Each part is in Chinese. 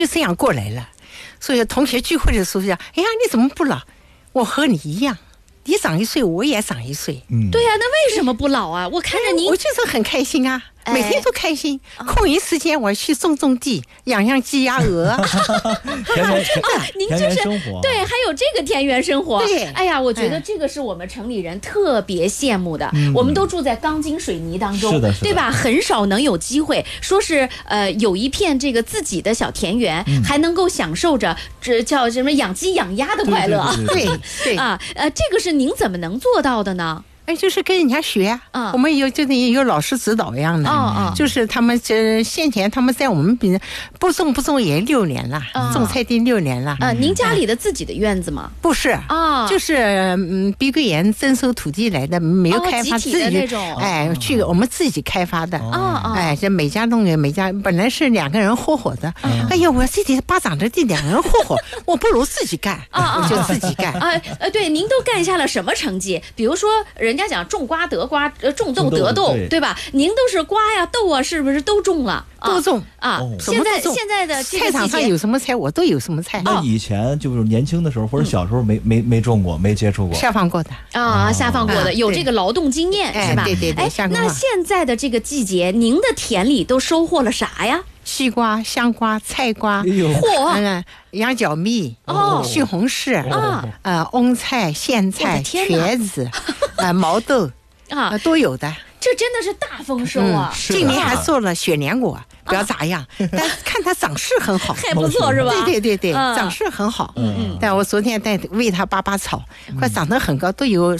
就这样过来了。所以同学聚会的时候讲，哎呀，你怎么不老？我和你一样，你长1岁，我也长1岁。 对呀，那为什么不老啊？我看着您， 我就是很开心啊。每天都开心，空余时间我去种地，养鸡鸭鹅。 您就是对，还有这个田园生活。 对， 哎呀，我觉得这个是我们城里人特别羡慕的。我们都住在钢筋水泥当中，对吧？很少能有机会说是有一片这个自己的小田园，还能够享受着这叫什么养鸡养鸭的快乐。 对啊，这个是您怎么能做到的呢？ 就是跟人家学啊，我们有老师指导一样的，就是他们先前他们在我们不种也6年了，种菜地6年了。 您家里的自己的院子吗？ 不是啊，就是碧桂园征收土地来的，没有开发自己那种， 去我们自己开发的。这每家弄给每家，本来是2个人合伙的。哎呀，我自己巴掌的地2个人合伙，我不如自己干，我就自己干。 对，您都干下了什么成绩？比如说人家讲种瓜得瓜，种豆得豆，对吧？您都是瓜呀豆啊，是不是都种了？ 都种啊！现在的这个菜场上有什么菜，我都有什么菜。 那以前就是年轻的时候或者小时候没种过，没接触过， 下放过的下放过的，有这个劳动经验是吧？ 对。 那现在的这个季节，您的田里都收获了啥呀？ 西瓜、香瓜、菜瓜，羊角蜜、西红柿翁菜、苋菜、茄子毛豆都有的。 这真的是大丰收啊！ 今年还做了雪莲果，不要咋样，但看它长势很好， 还不错是吧？ 对，长势很好。但我昨天喂它拔草，快长得很高，都有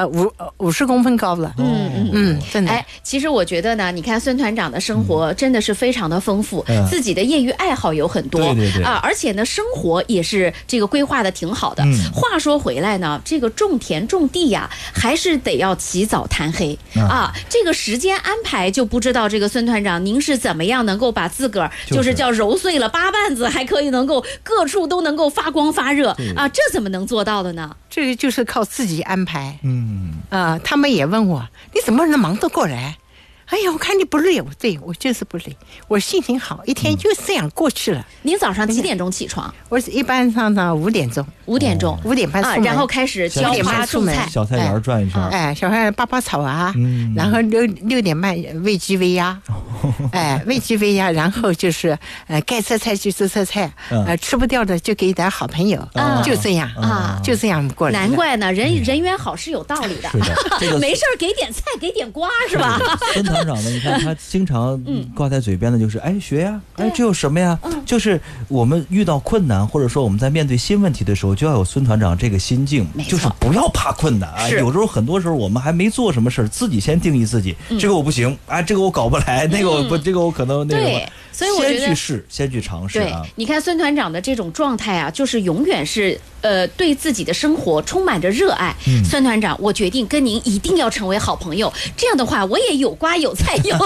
50公分高了。真的。 其实我觉得呢，你看孙团长的生活真的是非常的丰富，自己的业余爱好有很多，而且呢，生活也是这个规划的挺好的。话说回来呢，这个种田种地呀，还是得要起早贪黑啊。这个时间安排就不知道这个孙团长您是怎么样能够把自个儿就是叫揉碎了八瓣子，还可以能够各处都能够发光发热啊，这怎么能做到的呢？ 这个就是靠自己安排。他们也问我你怎么能忙得过来？哎呀，我看你不累，我就是不累，我心情好，一天就这样过去了。 您早上几点钟起床？ 我一般上到5点钟 ，5点钟 ，5点半出门， 然后开始浇花种菜， 小菜园转一圈， 小菜拔草啊，然后6点半喂鸡喂鸭，喂鸡喂鸭，然后就是该吃菜就吃菜，吃不掉的就给点好朋友，就这样就这样过来。 难怪呢，人缘好是有道理的，没事给点菜给点瓜是吧？ 孙团长呢，你看他经常挂在嘴边的就是学呀，这有什么呀？就是我们遇到困难，或者说我们在面对新问题的时候，就要有孙团长这个心境，就是不要怕困难啊。有时候很多时候我们还没做什么事，自己先定义自己，这个我不行这个我搞不来，那个我不，这个我可能那个。 所以我觉得先去试，先去尝试啊！ 对，你看孙团长的这种状态啊，就是永远是对自己的生活充满着热爱。孙团长，我决定跟您一定要成为好朋友，这样的话我也有瓜有菜有，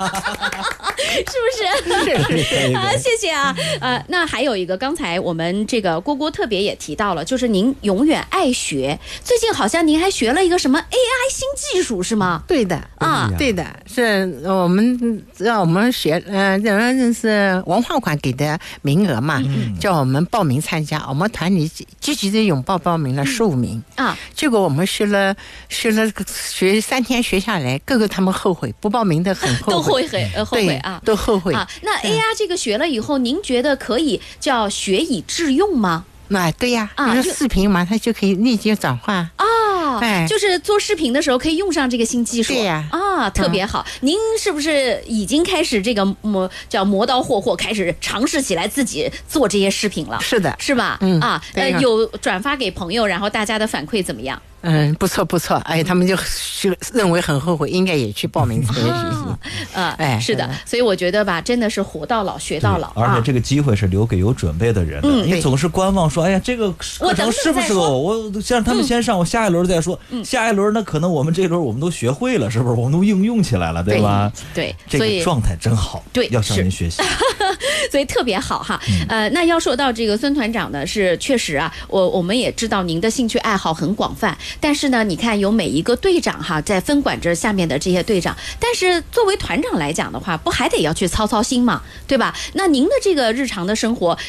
是不是？是啊，谢谢啊。那还有一个，刚才我们这个郭特别也提到了，就是您永远爱学，最近好像您还学了一个什么 AI 新技术是吗？ 对的对的，是我们让我们学是文化馆给的名额嘛，叫我们报名参加，我们团里积极的拥抱报名了15名结果我们学3天学下来，个个他们后悔，不报名的很后悔， 都后悔啊， 都后悔那 AI 这个学了以后，您觉得可以叫学以致用吗？ 对呀，就是视频马上就可以立即转换就是做视频的时候可以用上这个新技术。 对呀， 特别好。您是不是已经开始这个叫磨刀霍霍，开始尝试起来自己做这些视频了？ 是的， 是吧？有转发给朋友，然后大家的反馈怎么样？ 不错，他们就认为很后悔，应该也去报名这个学习。 是的，所以我觉得吧，真的是活到老学到老， 而且这个机会是留给有准备的人的。你总是观望说，哎呀，这个课程适不适合我先让他们先上，我下一轮再说。下一轮那可能我们这一轮我们都学会了，是不是？我们都应用起来了，对吧？ 对， 这个状态真好， 对， 要向您学习。 所以特别好哈。那要说到这个孙团长呢，是确实啊，我们也知道您的兴趣爱好很广泛，但是呢，你看有每一个队长哈，在分管着下面的这些队长，但是作为团长来讲的话，不还得要去操心嘛，对吧？那您的这个日常的生活